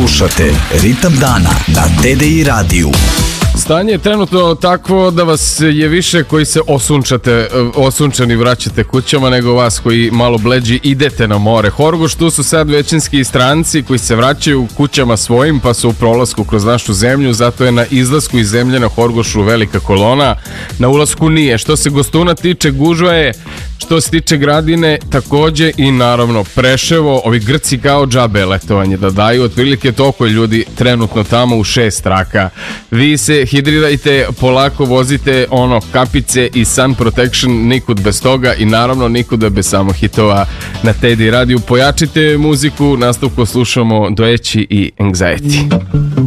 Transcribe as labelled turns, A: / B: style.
A: Slušate Ritam dana na TDI radiju.
B: Stanje je trenutno takvo da vas je više koji se osunčani vraćate kućama nego vas koji malo bleđi idete na more. Horgoš, tu su sad većinski stranci koji se vraćaju kućama svojim pa su u prolasku kroz našu zemlju, zato je na izlasku iz zemlje na Horgošu velika kolona, na ulasku nije. Što se Gostuna tiče, gužva je. Što se tiče Gradine, takođe i naravno Preševo, ovi Grci kao džabe letovanje da daju, otprilike toliko ljudi trenutno tamo u 6 traka. Vi se hidrirajte, polako vozite kapice i sun protection, nikud bez toga i naravno nikuda bez samo hitova na TDI radiju. Pojačite muziku, nastavku slušamo Doeći i Anxiety.